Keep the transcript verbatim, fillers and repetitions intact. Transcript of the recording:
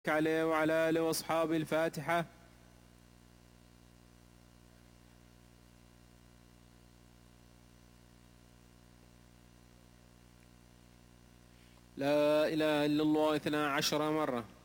عليه وعلى آله وأصحابه. الفاتحة. لا إله إلا الله اثنا عشر مرة.